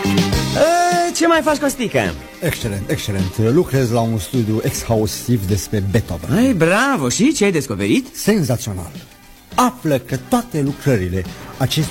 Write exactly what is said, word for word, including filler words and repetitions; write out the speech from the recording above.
Ce mai faci, Costică? Excelent, excelent. Lucrez la un studiu exhaustiv despre Beethoven. Ai, bravo! Și ce ai descoperit? Senzațional. Află că toate lucrările acestui